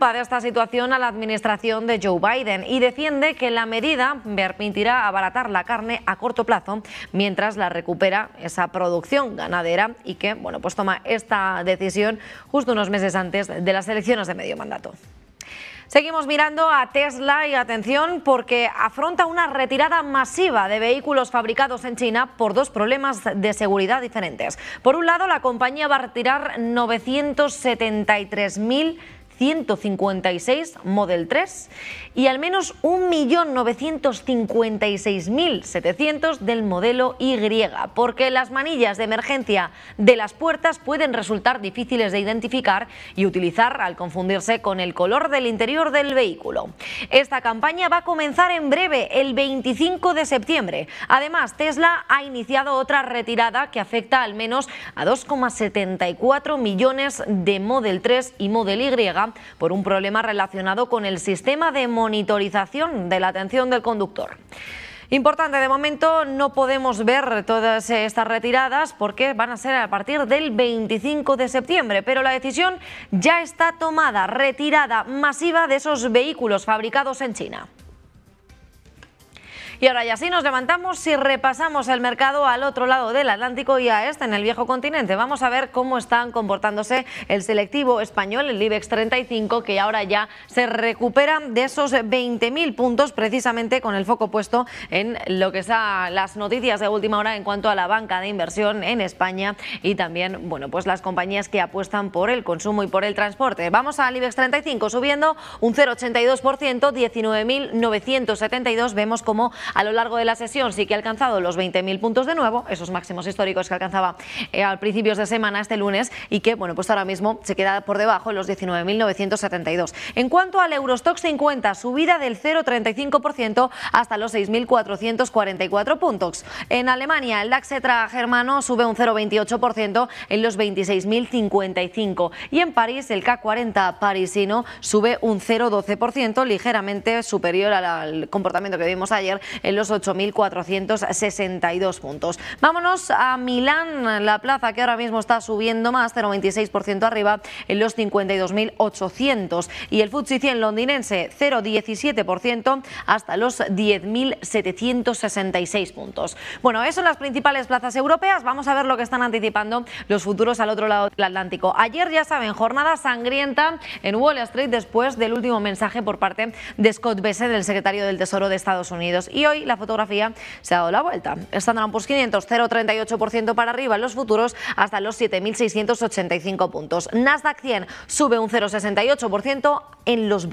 culpa de esta situación a la administración de Joe Biden y defiende que la medida permitirá abaratar la carne a corto plazo mientras la recupera esa producción ganadera y que, bueno, pues toma esta decisión justo unos meses antes de las elecciones de medio mandato. Seguimos mirando a Tesla y atención porque afronta una retirada masiva de vehículos fabricados en China por dos problemas de seguridad diferentes. Por un lado, la compañía va a retirar 973.156 Model 3 y al menos 1.956.700 del modelo Y, porque las manillas de emergencia de las puertas pueden resultar difíciles de identificar y utilizar al confundirse con el color del interior del vehículo. Esta campaña va a comenzar en breve, el 25 de septiembre. Además, Tesla ha iniciado otra retirada que afecta al menos a 2,74 millones de Model 3 y Model Y por un problema relacionado con el sistema de monitorización de la atención del conductor. Importante, de momento no podemos ver todas estas retiradas porque van a ser a partir del 25 de septiembre, pero la decisión ya está tomada, retirada masiva de esos vehículos fabricados en China. Y ahora ya sí nos levantamos y repasamos el mercado al otro lado del Atlántico y a este, en el viejo continente. Vamos a ver cómo están comportándose el selectivo español, el IBEX 35, que ahora ya se recupera de esos 20.000 puntos, precisamente con el foco puesto en lo que son las noticias de última hora en cuanto a la banca de inversión en España y también, bueno, pues las compañías que apuestan por el consumo y por el transporte. Vamos al IBEX 35 subiendo un 0,82%, 19.972. Vemos como a lo largo de la sesión sí que ha alcanzado los 20.000 puntos de nuevo, esos máximos históricos que alcanzaba a principios de semana este lunes y que, bueno, pues ahora mismo se queda por debajo en los 19.972. En cuanto al Eurostoxx 50, subida del 0,35% hasta los 6.444 puntos. En Alemania, el DAX germano sube un 0,28% en los 26.055 y en París el CAC 40 parisino sube un 0,12%, ligeramente superior al comportamiento que vimos ayer en los 8.462 puntos. Vámonos a Milán, la plaza que ahora mismo está subiendo más, 0,26% arriba en los 52.800 y el FTSE 100 londinense 0,17% hasta los 10.766 puntos. Bueno, eso en las principales plazas europeas. Vamos a ver lo que están anticipando los futuros al otro lado del Atlántico. Ayer, ya saben, jornada sangrienta en Wall Street después del último mensaje por parte de Scott Bessent, el secretario del Tesoro de Estados Unidos. Y hoy la fotografía se ha dado la vuelta. Standard & Poor's 500, 0,38% para arriba en los futuros hasta los 7.685 puntos. Nasdaq 100 sube un 0,68% en los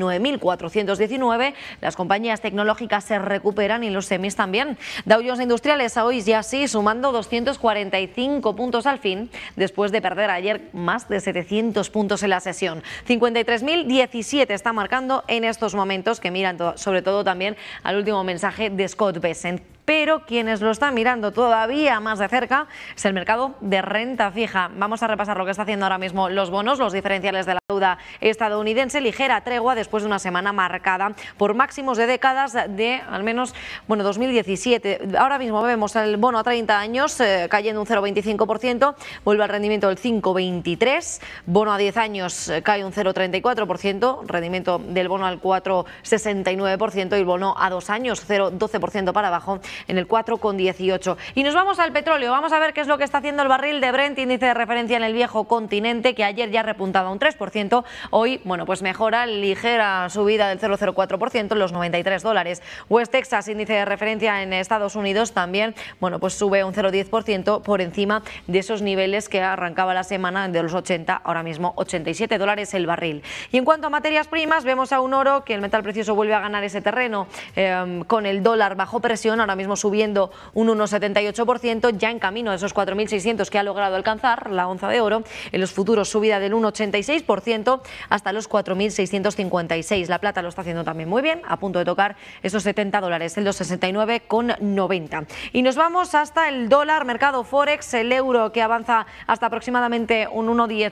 29.419. Las compañías tecnológicas se recuperan y los semis también. Dow Jones Industriales hoy ya sí sumando 245 puntos al fin, después de perder ayer más de 700 puntos en la sesión. 53.017 está marcando en estos momentos, que miran sobre todo también al último mensaje de Scott Bessent. Pero quienes lo están mirando todavía más de cerca es el mercado de renta fija. Vamos a repasar lo que está haciendo ahora mismo los bonos, los diferenciales de la deuda estadounidense. Ligera tregua después de una semana marcada por máximos de décadas de al menos, bueno, 2017. Ahora mismo vemos el bono a 30 años cayendo un 0,25%, vuelve al rendimiento del 5,23%. Bono a 10 años cae un 0,34%, rendimiento del bono al 4,69% y el bono a 2 años 0,12% para abajo en el 4,18. Y nos vamos al petróleo. Vamos a ver qué es lo que está haciendo el barril de Brent, índice de referencia en el viejo continente, que ayer ya repuntaba un 3%. Hoy, bueno, pues mejora, ligera subida del 0,04% en los $93. West Texas, índice de referencia en Estados Unidos, también, bueno, pues sube un 0,10% por encima de esos niveles que arrancaba la semana de los 80, ahora mismo $87 el barril. Y en cuanto a materias primas, vemos a un oro que el metal precioso vuelve a ganar ese terreno con el dólar bajo presión, ahora mismo subiendo un 1,78%, ya en camino de esos 4.600 que ha logrado alcanzar la onza de oro. En los futuros subida del 1,86% hasta los 4.656. La plata lo está haciendo también muy bien, a punto de tocar esos $70, el 2,69,90. Y nos vamos hasta el dólar, mercado Forex, el euro que avanza hasta aproximadamente un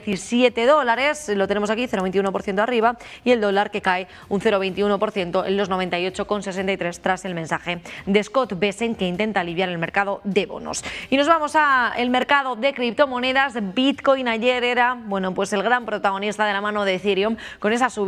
1,17, lo tenemos aquí 0,21% arriba, y el dólar que cae un 0,21% en los 98,63 tras el mensaje de Scott Bessent, que intenta aliviar el mercado de bonos. Y nos vamos al mercado de criptomonedas. Bitcoin ayer era, bueno, pues el gran protagonista de la mano de Ethereum con esa subida